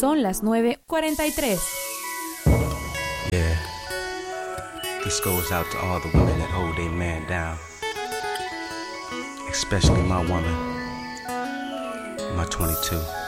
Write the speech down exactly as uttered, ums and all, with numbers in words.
Son las nueve cuarenta y tres. Yeah. This goes out to all the women that hold their man down. Especially my woman, my twenty-two.